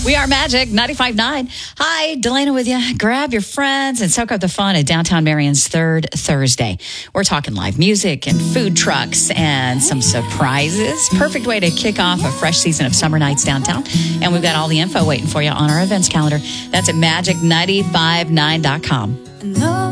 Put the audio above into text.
We are Magic 95.9. Hi, Delana with you. Grab your friends and soak up the fun at Downtown Marion's Third Thursday. We're talking live music and food trucks and some surprises. Perfect way to kick off a fresh season of summer nights downtown. And we've got all the info waiting for you on our events calendar. That's at magic959.com.